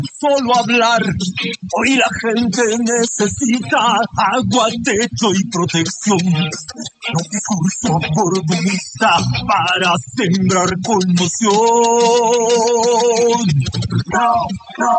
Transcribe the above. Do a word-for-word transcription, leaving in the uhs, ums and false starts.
solo hablar. Hoy la gente necesita agua, techo y protección. Un discurso oportunista para sembrar conmoción. No, no,